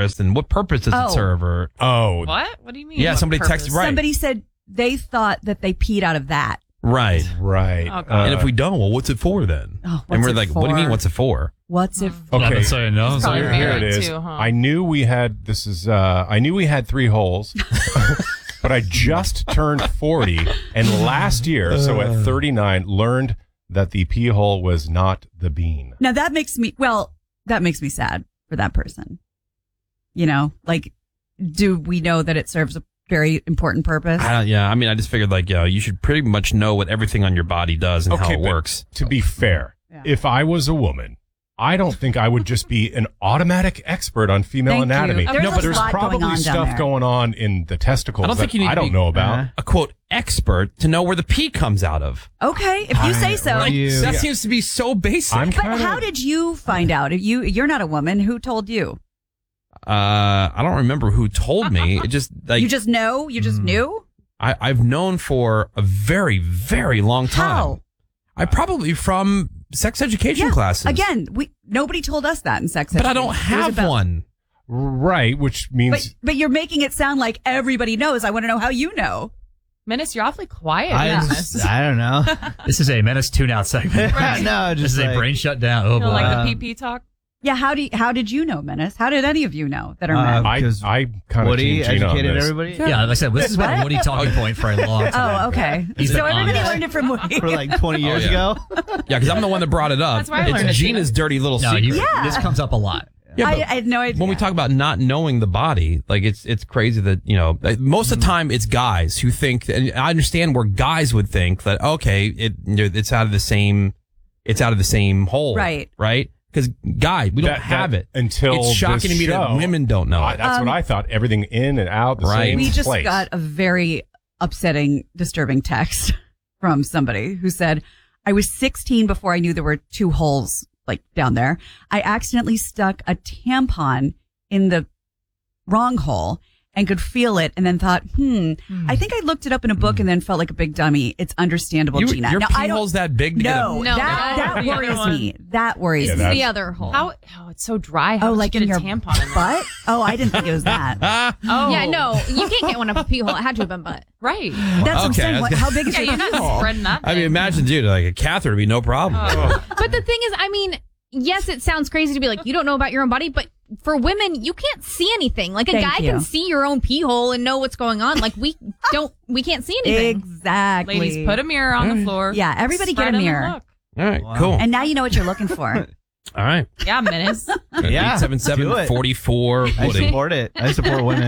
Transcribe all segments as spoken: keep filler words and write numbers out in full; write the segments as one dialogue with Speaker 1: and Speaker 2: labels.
Speaker 1: purpose, and what purpose does
Speaker 2: Oh.
Speaker 1: it serve? Or
Speaker 3: Oh.
Speaker 4: What? What do you mean?
Speaker 1: yeah,
Speaker 4: What
Speaker 1: somebody
Speaker 4: purpose?
Speaker 1: texted right.
Speaker 2: Somebody said they thought that they peed out of that.
Speaker 1: Right.
Speaker 3: Right.
Speaker 4: Oh, God.
Speaker 1: and if we don't, well, what's it for then?
Speaker 2: Oh,
Speaker 1: and
Speaker 2: what's
Speaker 1: we're
Speaker 2: it
Speaker 1: like, what do you mean,
Speaker 2: for?
Speaker 1: what's it for?
Speaker 2: What's it for?
Speaker 3: Okay.
Speaker 5: Not saying no.
Speaker 4: It's
Speaker 5: So
Speaker 4: probably
Speaker 5: you're
Speaker 3: Here
Speaker 5: here.
Speaker 3: it
Speaker 4: married
Speaker 3: is.
Speaker 4: too, huh?
Speaker 3: I knew we had, this is, uh, I knew we had three holes, but I just turned forty. And last year, so at thirty-nine, learned that the pee hole was not the bean.
Speaker 2: Now that makes me, well, that makes me sad for that person. You know, like, do we know that it serves a very important purpose?
Speaker 1: I don't, yeah, I mean, I just figured like, yeah, you should pretty much know what everything on your body does and how it
Speaker 3: but
Speaker 1: works.
Speaker 3: To be fair,
Speaker 2: Yeah.
Speaker 3: if I was a woman, I don't think I would just be an automatic expert on female
Speaker 2: Thank you.
Speaker 3: anatomy.
Speaker 2: There's
Speaker 1: No, but
Speaker 2: a
Speaker 3: There's
Speaker 2: lot
Speaker 3: probably
Speaker 2: going on down
Speaker 3: stuff
Speaker 2: there.
Speaker 3: going on in the testicles
Speaker 1: I don't think
Speaker 3: that
Speaker 1: you need
Speaker 3: I
Speaker 1: to
Speaker 3: don't
Speaker 1: be-
Speaker 3: know about.
Speaker 6: Uh-huh.
Speaker 1: A quote expert to know where the pee comes out of.
Speaker 2: Okay, if you say so.
Speaker 6: What do you-
Speaker 1: That
Speaker 3: Yeah.
Speaker 1: seems to be so basic.
Speaker 3: I'm
Speaker 2: But
Speaker 3: kind
Speaker 2: how
Speaker 3: of.
Speaker 2: did you find out? If you you're not a woman, who told you?
Speaker 1: uh, I don't remember who told me. It just like
Speaker 2: you just know? You just knew?
Speaker 1: I, I've known for a very, very long time.
Speaker 2: How?
Speaker 1: I probably from sex education
Speaker 2: Yeah.
Speaker 1: classes.
Speaker 2: Again, we nobody told us that in sex
Speaker 1: but I
Speaker 2: education.
Speaker 1: don't
Speaker 2: It was
Speaker 1: have
Speaker 2: about-
Speaker 1: one.
Speaker 3: Right, which means
Speaker 2: But but you're making it sound like everybody knows. I want to know how you know.
Speaker 4: Menace, you're awfully quiet.
Speaker 6: I,
Speaker 4: on
Speaker 6: just-
Speaker 4: this.
Speaker 6: I don't know.
Speaker 5: This is a Menace tune out segment.
Speaker 6: no,
Speaker 5: This
Speaker 6: just
Speaker 5: is
Speaker 6: like,
Speaker 5: a brain shut down. Oh,
Speaker 4: You
Speaker 5: boy.
Speaker 4: know, like
Speaker 6: Wow.
Speaker 4: the pee pee talk.
Speaker 2: Yeah, how do you, how did you know, Menace? How did any of you know that are
Speaker 6: Uh,
Speaker 2: men?
Speaker 3: I,
Speaker 6: because
Speaker 3: I kind of
Speaker 6: Woody
Speaker 3: Gina on
Speaker 6: educated
Speaker 3: this.
Speaker 6: everybody
Speaker 5: yeah, like I said, this has been a Woody talking point for a long time.
Speaker 2: Oh, okay.
Speaker 5: He's
Speaker 2: So
Speaker 5: been on
Speaker 2: everybody
Speaker 5: this.
Speaker 2: learned it from Woody.
Speaker 6: for like twenty
Speaker 1: Oh,
Speaker 6: years
Speaker 1: yeah.
Speaker 6: ago.
Speaker 1: Yeah, because I'm the one that brought it up.
Speaker 4: That's where I learned
Speaker 1: It's
Speaker 4: it,
Speaker 1: Gina's
Speaker 4: Gina.
Speaker 1: dirty little
Speaker 5: No,
Speaker 1: secret.
Speaker 5: you,
Speaker 2: Yeah.
Speaker 5: this comes up a lot.
Speaker 1: Yeah,
Speaker 2: I,
Speaker 1: but
Speaker 2: I had no idea.
Speaker 1: when we talk about not knowing the body, like it's it's crazy that, you know, like, most of the time it's guys who think, and I understand where guys would think that, okay, it you know, it's out of the same, it's out of the same hole.
Speaker 2: Right.
Speaker 1: Right? Because guys, we don't
Speaker 3: That-
Speaker 1: have
Speaker 3: that-
Speaker 1: it.
Speaker 3: until
Speaker 1: it's shocking
Speaker 3: this
Speaker 1: to me that
Speaker 3: show.
Speaker 1: women don't know
Speaker 3: I-
Speaker 1: it.
Speaker 3: that's
Speaker 2: Um,
Speaker 3: what I thought. Everything in and out the
Speaker 1: Right.
Speaker 3: same
Speaker 2: we just
Speaker 3: place.
Speaker 2: got a very upsetting, disturbing text from somebody who said, I was sixteen before I knew there were two holes like down there. I accidentally stuck a tampon in the wrong hole and could feel it and then thought, hmm, I think I looked it up in a book and then felt like a big dummy. It's understandable,
Speaker 1: You,
Speaker 2: Gina.
Speaker 1: your
Speaker 2: Now,
Speaker 1: pee
Speaker 2: I don't,
Speaker 1: hole's that big to get
Speaker 2: no,
Speaker 1: a,
Speaker 4: No,
Speaker 2: that,
Speaker 4: no,
Speaker 2: that
Speaker 4: the other
Speaker 2: worries
Speaker 4: one.
Speaker 2: me. That worries
Speaker 3: Yeah,
Speaker 2: me.
Speaker 3: that's-
Speaker 7: the other hole.
Speaker 4: How? Oh, it's so dry. How
Speaker 2: Oh,
Speaker 4: did
Speaker 2: like
Speaker 4: you
Speaker 2: in
Speaker 4: get
Speaker 2: your
Speaker 4: a tampon in there?
Speaker 2: butt? Oh, I didn't think it was that.
Speaker 4: Oh,
Speaker 7: Yeah, no, you can't get one up a pee hole. It had to have been butt.
Speaker 4: Right.
Speaker 2: That's what I'm
Speaker 1: Okay,
Speaker 2: saying.
Speaker 1: I was
Speaker 2: What,
Speaker 1: gonna-
Speaker 2: how big is
Speaker 4: Yeah,
Speaker 2: your
Speaker 4: you're
Speaker 2: pee
Speaker 4: not
Speaker 2: hole?
Speaker 4: spreading that.
Speaker 1: I mean,
Speaker 4: thing.
Speaker 1: imagine, dude, like a catheter would be no problem.
Speaker 4: Oh.
Speaker 7: But the thing is, I mean, yes, it sounds crazy to be like, you don't know about your own body, but for women, you can't see anything. Like a
Speaker 2: Thank
Speaker 7: guy
Speaker 2: you.
Speaker 7: can see your own pee hole and know what's going on. Like we don't, we can't see anything.
Speaker 2: Exactly.
Speaker 4: Ladies, put a mirror on the floor.
Speaker 2: Yeah, everybody get a
Speaker 4: Spread 'em and
Speaker 2: mirror.
Speaker 4: look.
Speaker 1: All right,
Speaker 6: Wow.
Speaker 1: cool.
Speaker 2: And now you know what you're looking for.
Speaker 1: All right.
Speaker 4: Yeah, Menace.
Speaker 6: Yeah,
Speaker 1: eight seven seven,
Speaker 6: do it.
Speaker 1: four four,
Speaker 6: I
Speaker 1: Woody.
Speaker 6: support it. I support women.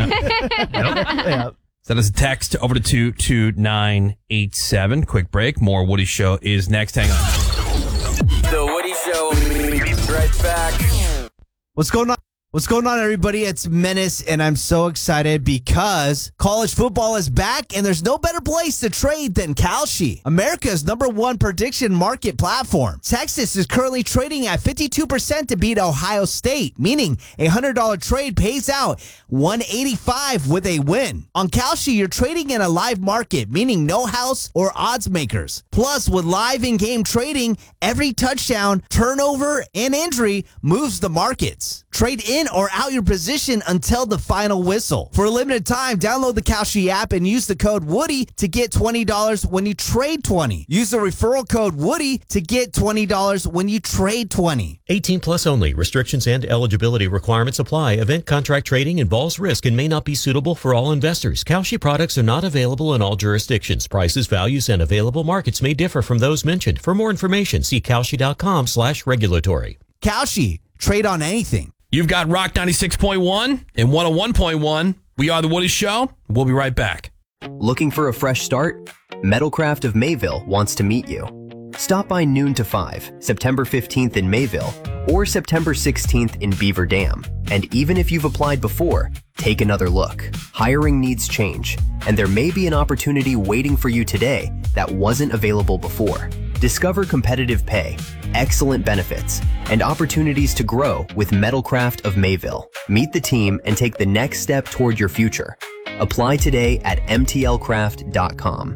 Speaker 5: Yep.
Speaker 6: Yeah.
Speaker 1: Send us a text over to two two nine eight seven. Quick break. More Woody Show is next. Hang on.
Speaker 8: The Woody Show. Right back.
Speaker 6: What's going on? What's going on, everybody? It's Menace, and I'm so excited because college football is back, and there's no better place to trade than Kalshi, America's number one prediction market platform. Texas is currently trading at fifty-two percent to beat Ohio State, meaning a one hundred dollars trade pays out one hundred eighty-five dollars with a win. On Kalshi, you're trading in a live market, meaning no house or odds makers. Plus, with live in-game trading, every touchdown, turnover, and injury moves the markets. Trade in or out your position until the final whistle. For a limited time, download the Kalshi app and use the code Woody to get twenty dollars when you trade twenty. Use the referral code Woody to get twenty dollars when you trade twenty.
Speaker 9: eighteen plus only. Restrictions and eligibility requirements apply. Event contract trading involves risk and may not be suitable for all investors. Kalshi products are not available in all jurisdictions. Prices, values, and available markets may differ from those mentioned. For more information, see kalshi.com slash regulatory.
Speaker 6: Kalshi, trade on anything.
Speaker 1: You've got Rock ninety-six point one and one oh one point one. We are The Woody Show. We'll be right back.
Speaker 8: Looking for a fresh start? Metalcraft of Mayville wants to meet you. Stop by noon to five, September fifteenth in Mayville, or September sixteenth in Beaver Dam. And even if you've applied before, take another look. Hiring needs change, and there may be an opportunity waiting for you today that wasn't available before. Discover competitive pay, excellent benefits, and opportunities to grow with Metalcraft of Mayville. Meet the team and take the next step toward your future. Apply today at m t l craft dot com.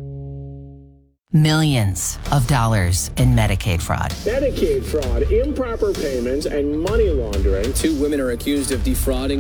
Speaker 10: Millions of dollars in Medicaid fraud.
Speaker 11: Medicaid fraud, improper payments, and money laundering.
Speaker 8: Two women are accused of defrauding